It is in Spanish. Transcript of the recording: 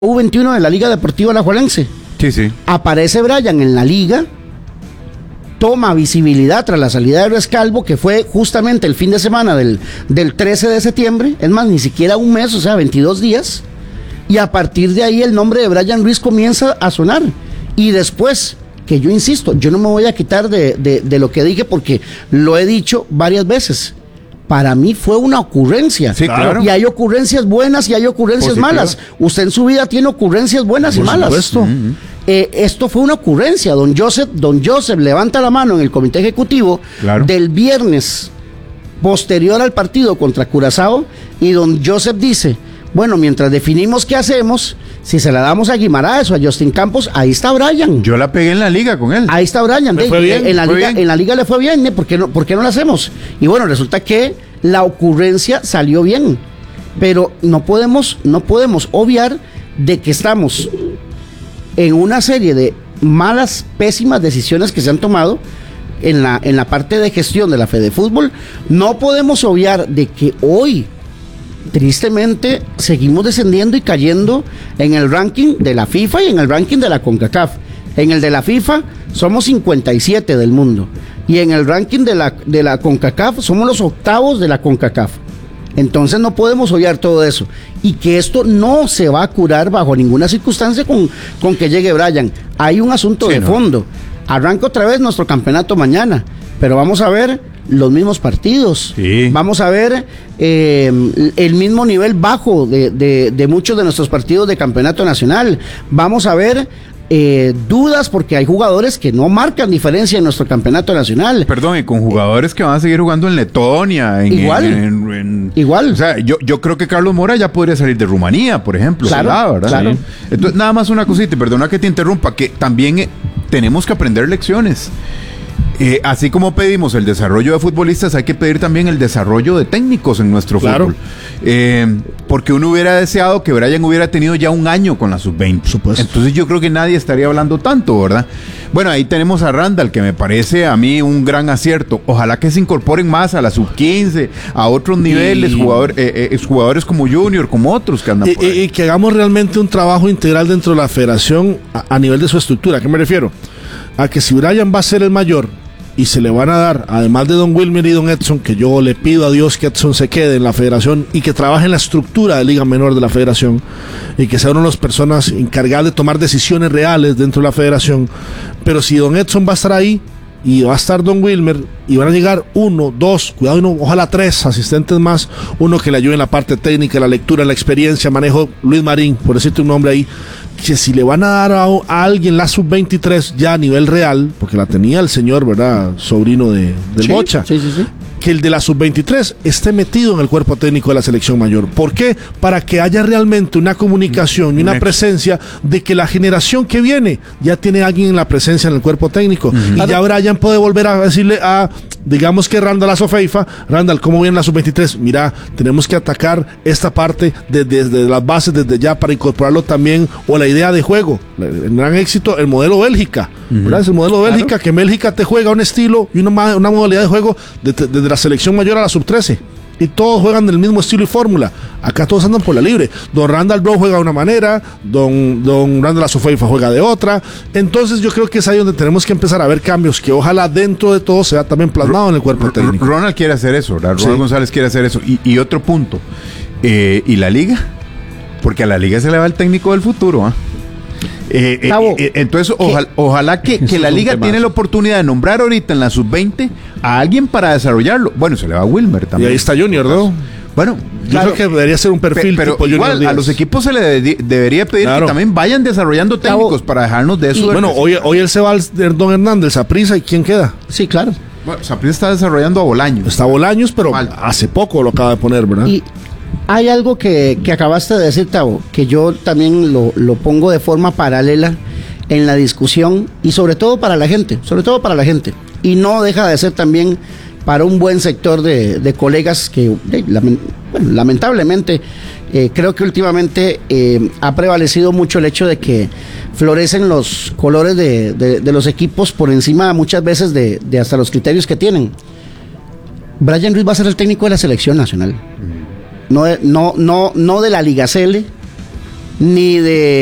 U21 de la Liga Deportiva Alajuelense. Sí. Aparece Brian en la liga, toma visibilidad tras la salida de Rescalvo, que fue justamente el fin de semana del 13 de septiembre, es más, ni siquiera un mes, o sea, 22 días, y a partir de ahí el nombre de Brian Ruiz comienza a sonar, y después, que yo insisto, yo no me voy a quitar de lo que dije porque lo he dicho varias veces. Para mí fue una ocurrencia. Sí, claro. Y hay ocurrencias buenas y hay ocurrencias malas. Usted en su vida tiene ocurrencias buenas y malas. Por supuesto. Esto fue una ocurrencia. Don Joseph levanta la mano en el comité ejecutivo del viernes posterior al partido contra Curazao, y don Joseph dice: bueno, mientras definimos qué hacemos, si se la damos a Guimaraes o a Justin Campos, ahí está Brian. Yo la pegué en la liga con él. Ahí está Brian. En la liga le fue bien, ¿eh? ¿Por qué no la hacemos? Y bueno, resulta que la ocurrencia salió bien. Pero no podemos obviar de que estamos en una serie de malas, pésimas decisiones que se han tomado en la parte de gestión de la FedeFútbol. No podemos obviar de que hoy, tristemente, seguimos descendiendo y cayendo en el ranking de la FIFA y en el ranking de la CONCACAF. En el de la FIFA somos 57 del mundo, y en el ranking de la CONCACAF somos los octavos de la CONCACAF. Entonces no podemos obviar todo eso, y que esto no se va a curar bajo ninguna circunstancia con que llegue Brian. Hay un asunto de fondo. Arranca otra vez nuestro campeonato mañana, pero vamos a ver los mismos partidos. Sí. Vamos a ver el mismo nivel bajo de muchos de nuestros partidos de campeonato nacional. Vamos a ver dudas, porque hay jugadores que no marcan diferencia en nuestro campeonato nacional. Perdón, y con jugadores que van a seguir jugando en Letonia. Igual. O sea, yo creo que Carlos Mora ya podría salir de Rumanía, por ejemplo. Claro, ¿verdad? claro. Sí. Entonces, nada más una cosita, perdona que te interrumpa, que también tenemos que aprender lecciones. Así como pedimos el desarrollo de futbolistas, hay que pedir también el desarrollo de técnicos en nuestro fútbol. Porque uno hubiera deseado que Brian hubiera tenido ya un año con la sub-20. Supuesto. Entonces yo creo que nadie estaría hablando tanto, ¿verdad? Bueno, ahí tenemos a Randall, que me parece a mí un gran acierto. Ojalá que se incorporen más a la sub-15, a otros niveles, jugadores como Junior, como otros que andan por ahí. Y que hagamos realmente un trabajo integral dentro de la federación a nivel de su estructura. ¿A qué me refiero? A que si Brian va a ser el mayor y se le van a dar, además de don Wilmer y don Edson, que yo le pido a Dios que Edson se quede en la federación y que trabaje en la estructura de Liga Menor de la federación, y que sea una de las personas encargadas de tomar decisiones reales dentro de la federación. Pero si don Edson va a estar ahí y va a estar don Wilmer, y van a llegar 1, 2, cuidado, ojalá 3 asistentes más, uno que le ayude en la parte técnica, la lectura, la experiencia, manejo, Luis Marín, por decirte un nombre ahí, que si le van a dar a alguien la sub-23 ya a nivel real, porque la tenía el señor, ¿verdad?, sobrino del Bocha, sí. que el de la sub-23 esté metido en el cuerpo técnico de la selección mayor. ¿Por qué? Para que haya realmente una comunicación y una presencia de que la generación que viene ya tiene alguien en la presencia en el cuerpo técnico. Y ya Brian puede volver a decirle digamos que Randall Azofeifa: Randall, ¿cómo viene la sub-23? Mira, tenemos que atacar esta parte desde las bases, desde ya, para incorporarlo también, o la idea de juego. El gran éxito, el modelo Bélgica, ¿verdad? Es el modelo Bélgica, que Bélgica te juega un estilo y una modalidad de juego desde la selección mayor a la sub-13. Y todos juegan del mismo estilo y fórmula. Acá todos andan por la libre. Don Randall Bro juega de una manera, don Randall Azofeifa juega de otra. Entonces yo creo que es ahí donde tenemos que empezar a ver cambios, que ojalá dentro de todo sea también plasmado en el cuerpo técnico. Ronald quiere hacer eso, ¿verdad? Ronald González quiere hacer eso. Y otro punto, ¿y la liga? Porque a la liga se le va el técnico del futuro, entonces ojalá que la liga tiene la oportunidad de nombrar ahorita en la sub-20 a alguien para desarrollarlo. Bueno, se le va a Wilmer también. Y ahí está Junior, ¿no? Bueno, yo creo que debería ser un perfil pero tipo igual Junior a los equipos se le debería pedir que también vayan desarrollando técnicos para dejarnos de eso. Bueno, hoy él se va al don Hernández, Saprissa, ¿y quién queda? Sí, claro. Bueno, Saprissa está desarrollando a Bolaños. Está Bolaños, pero hace poco lo acaba de poner, ¿verdad? Y hay algo que acabaste de decir, Tavo, que yo también lo pongo de forma paralela en la discusión, y sobre todo para la gente, y no deja de ser también para un buen sector de colegas que lamentablemente creo que últimamente ha prevalecido mucho el hecho de que florecen los colores de los equipos por encima muchas veces de hasta los criterios que tienen. Brian Ruiz va a ser el técnico de la selección nacional, no de la Liga CL, ni de